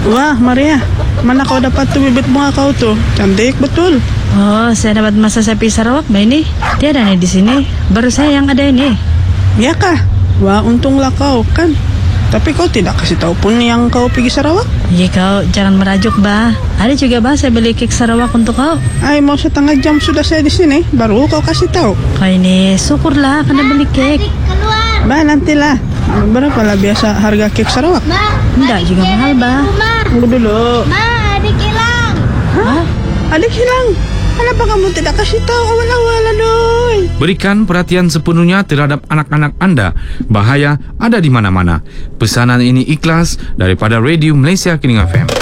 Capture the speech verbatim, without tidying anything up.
Wah, Maria, mana kau dapat tuh bibit bunga kau tuh? Cantik betul. Oh, saya dapat masa sapi Sarawak, Mbak ini. Tiada nih di sini. Baru saya yang ada ini. Ya kah? Wah, untunglah kau kan. Tapi kau tidak kasih tahu pun yang kau pergi Sarawak? Iya kau, jangan merajuk, Bah. Ada juga, Bah, saya beli kek Sarawak untuk kau. Ay, mau setengah jam sudah saya di sini, baru kau kasih tahu. Kau ini syukurlah karena beli kek. Bah, nantilah. Berapa lah biasa harga kek Sarawak? Enggak juga mahal, Bah. Tunggu dulu. Ma, adik hilang. Hah? Adik hilang? Kenapa kamu tidak kasih tahu awal-awal, aduh? Berikan perhatian sepenuhnya terhadap anak-anak Anda. Bahaya ada di mana-mana. Pesanan ini ikhlas daripada Radio Malaysia Kening F M.